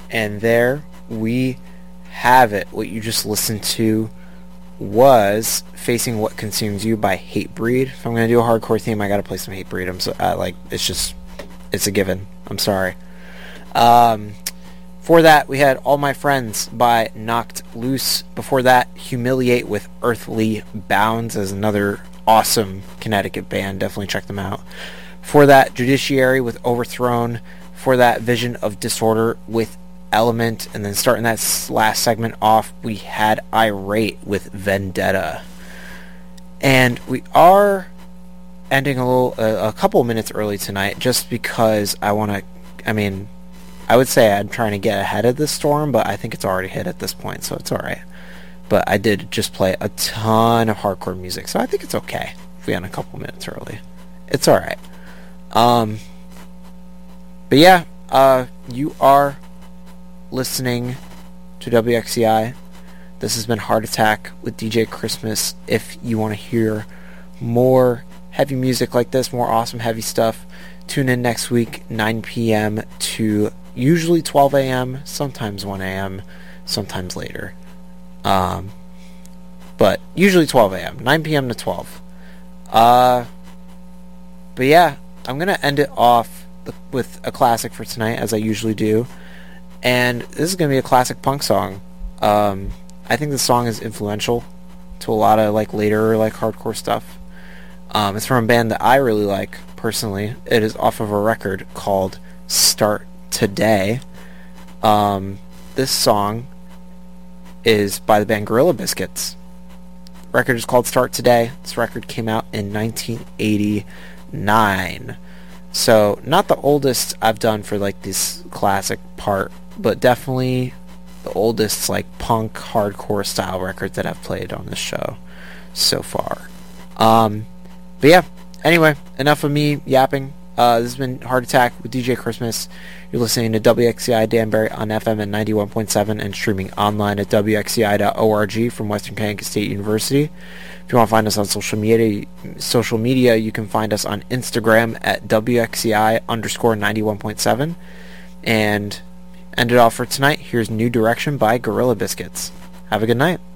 And there we have it. What you just listened to was Facing What Consumes You by Hatebreed. If I'm going to do a hardcore theme, I got to play some Hatebreed. It's a given. I'm sorry. For that, we had All My Friends by Knocked Loose. Before that, Humiliate with Earthly Bounds as another awesome Connecticut band. Definitely check them out. For that, Judiciary with Overthrown. For that, Vision of Disorder with Element. And then starting that last segment off, we had Irate with Vendetta. And we are ending a couple minutes early tonight just because I would say I'm trying to get ahead of this storm, but I think it's already hit at this point, so it's alright. But I did just play a ton of hardcore music, so I think it's okay if we end a couple minutes early. It's alright. But yeah, you are listening to WXCI. This has been Heart Attack with DJ Christmas. If you want to hear more heavy music like this, more awesome heavy stuff, tune in next week, 9 p.m. to usually 12 a.m., sometimes 1 a.m., sometimes later. But usually 12 a.m., 9 p.m. to 12. But yeah, I'm going to end it off with a classic for tonight, as I usually do. And this is going to be a classic punk song. I think the song is influential to a lot of later hardcore stuff. It's from a band that I really like, personally. It is off of a record called Start Today. This song is by the band Gorilla Biscuits. The record is called Start Today. This record came out in 1989. So, not the oldest I've done for this classic part, but definitely the oldest punk hardcore style record that I've played on this show so far. But yeah, anyway, enough of me yapping. This has been Heart Attack with DJ Christmas. You're listening to WXCI Danbury on FM at 91.7 and streaming online at WXCI.org from Western Connecticut State University. If you want to find us on social media, you can find us on Instagram at WXCI_91.7. And end it off for tonight. Here's New Direction by Gorilla Biscuits. Have a good night.